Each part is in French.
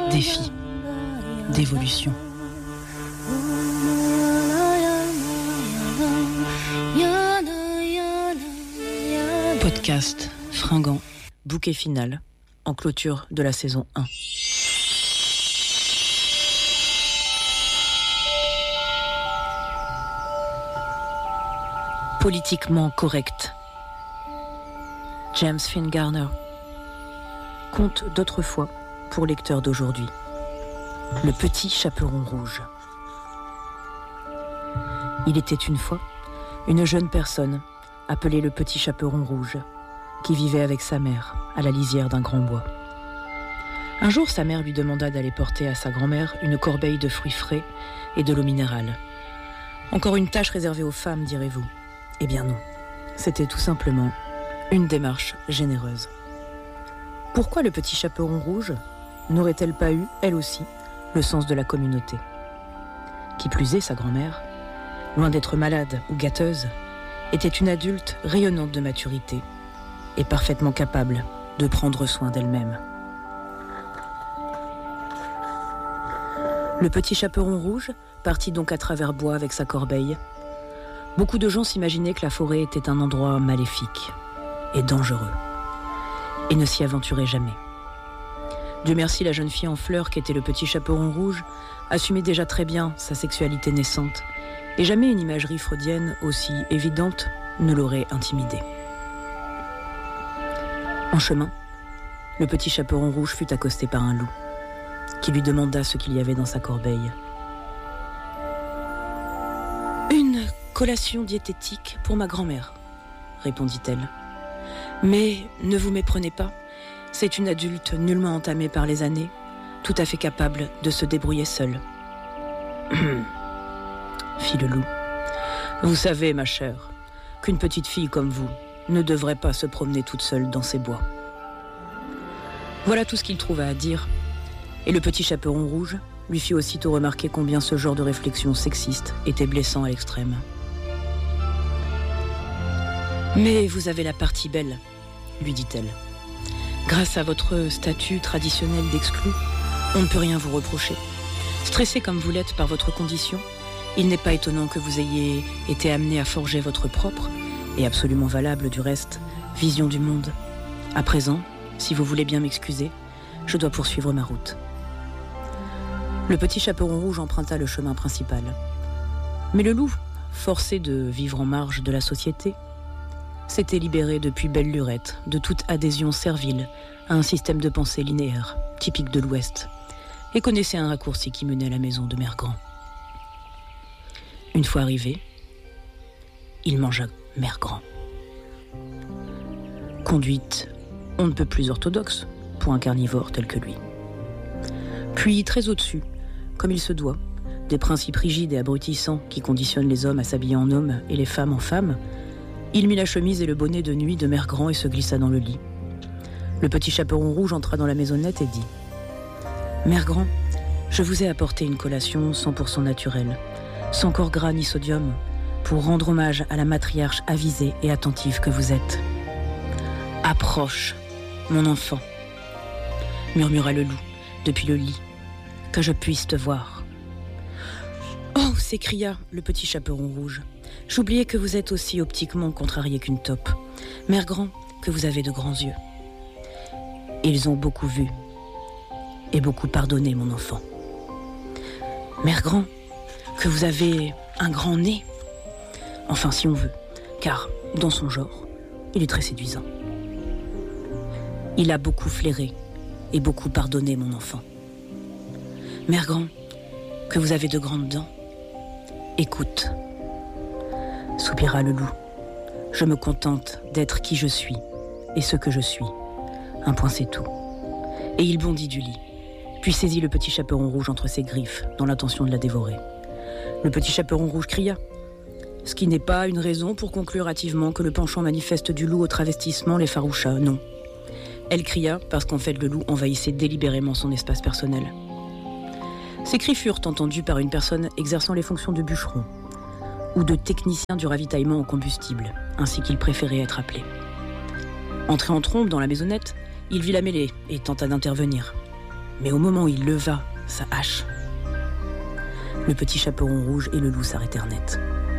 défi, d'évolution. Podcast fringant, bouquet final, en clôture de la saison 1. Politiquement correct. James Finn Garner. Conte d'autrefois pour lecteurs d'aujourd'hui. Le petit chaperon rouge. Il était une fois une jeune personne appelée le petit chaperon rouge qui vivait avec sa mère à la lisière d'un grand bois. Un jour, sa mère lui demanda d'aller porter à sa grand-mère une corbeille de fruits frais et de l'eau minérale. Encore une tâche réservée aux femmes, direz-vous ? Eh bien non, c'était tout simplement une démarche généreuse. Pourquoi le petit chaperon rouge n'aurait-elle pas eu, elle aussi, le sens de la communauté ? Qui plus est, sa grand-mère, loin d'être malade ou gâteuse, était une adulte rayonnante de maturité et parfaitement capable de prendre soin d'elle-même. Le petit chaperon rouge partit donc à travers bois avec sa corbeille. Beaucoup de gens s'imaginaient que la forêt était un endroit maléfique et dangereux, et ne s'y aventuraient jamais. Dieu merci, la jeune fille en fleurs qu'était le petit chaperon rouge assumait déjà très bien sa sexualité naissante, et jamais une imagerie freudienne aussi évidente ne l'aurait intimidée. En chemin, le petit chaperon rouge fut accosté par un loup, qui lui demanda ce qu'il y avait dans sa corbeille. Une collation diététique pour ma grand-mère, répondit-elle. Mais ne vous méprenez pas, c'est une adulte nullement entamée par les années, tout à fait capable de se débrouiller seule. Fit le loup. Vous savez, ma chère, qu'une petite fille comme vous ne devrait pas se promener toute seule dans ces bois. Voilà tout ce qu'il trouva à dire, et le petit chaperon rouge lui fit aussitôt remarquer combien ce genre de réflexion sexiste était blessant à l'extrême. Mais vous avez la partie belle, lui dit-elle. Grâce à votre statut traditionnel d'exclu, on ne peut rien vous reprocher. Stressé comme vous l'êtes par votre condition, il n'est pas étonnant que vous ayez été amené à forger votre propre, et absolument valable du reste, vision du monde. À présent, si vous voulez bien m'excuser, je dois poursuivre ma route. Le petit chaperon rouge emprunta le chemin principal. Mais le loup, forcé de vivre en marge de la société, s'était libéré depuis belle lurette de toute adhésion servile à un système de pensée linéaire, typique de l'Ouest, et connaissait un raccourci qui menait à la maison de Mère Grand. Une fois arrivé, il mangea Mère Grand. Conduite on ne peut plus orthodoxe pour un carnivore tel que lui. Puis, très au-dessus, comme il se doit, des principes rigides et abrutissants qui conditionnent les hommes à s'habiller en hommes et les femmes en femmes, il mit la chemise et le bonnet de nuit de Mère Grand et se glissa dans le lit. Le petit chaperon rouge entra dans la maisonnette et dit « Mère Grand, je vous ai apporté une collation 100% naturelle, sans corps gras ni sodium, pour rendre hommage à la matriarche avisée et attentive que vous êtes. Approche, mon enfant, murmura le loup depuis le lit, que je puisse te voir. Oh, s'écria le petit chaperon rouge. J'oubliais que vous êtes aussi optiquement contrarié qu'une taupe. Mère Grand, que vous avez de grands yeux. Ils ont beaucoup vu et beaucoup pardonné, mon enfant. Mère Grand, que vous avez un grand nez. Enfin, si on veut, car, dans son genre, il est très séduisant. Il a beaucoup flairé et beaucoup pardonné, mon enfant. Mère Grand, que vous avez de grandes dents. Écoute, soupira le loup. Je me contente d'être qui je suis et ce que je suis. Un point, c'est tout. Et il bondit du lit, puis saisit le petit chaperon rouge entre ses griffes, dans l'intention de la dévorer. Le petit chaperon rouge cria, ce qui n'est pas une raison pour conclure hâtivement que le penchant manifeste du loup au travestissement l'effaroucha, non. Elle cria parce qu'en fait le loup envahissait délibérément son espace personnel. Ces cris furent entendus par une personne exerçant les fonctions de bûcheron ou de technicien du ravitaillement en combustible, ainsi qu'il préférait être appelé. Entré en trombe dans la maisonnette, il vit la mêlée et tenta d'intervenir. mais au moment où il leva sa hache, le petit chaperon rouge et le loup s'arrêtèrent net.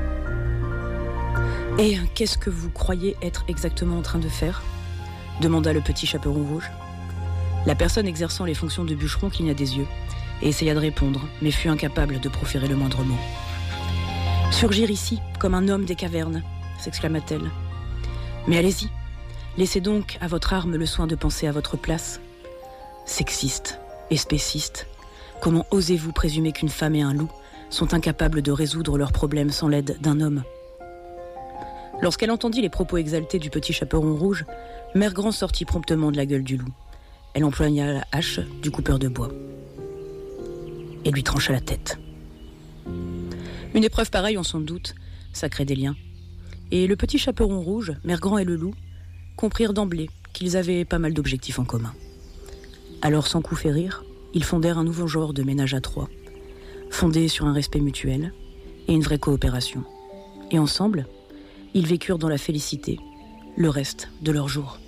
« Et qu'est-ce que vous croyez être exactement en train de faire ?» demanda le petit chaperon rouge. La personne exerçant les fonctions de bûcheron cligna des yeux et essaya de répondre, mais fut incapable de proférer le moindre mot. « Surgir ici, comme un homme des cavernes !» s'exclama-t-elle. « Mais allez-y, laissez donc à votre arme le soin de penser à votre place. Sexiste et spéciste, comment osez-vous présumer qu'une femme et un loup sont incapables de résoudre leurs problèmes sans l'aide d'un homme ?» Lorsqu'elle entendit les propos exaltés du petit chaperon rouge, Mère Grand sortit promptement de la gueule du loup. Elle empoigna la hache du coupeur de bois et lui trancha la tête. Une épreuve pareille, on s'en doute, ça crée des liens. Et le petit chaperon rouge, Mère Grand et le loup, comprirent d'emblée qu'ils avaient pas mal d'objectifs en commun. Alors, sans coup férir, ils fondèrent un nouveau genre de ménage à trois, fondé sur un respect mutuel et une vraie coopération. Et ensemble, ils vécurent dans la félicité le reste de leurs jours.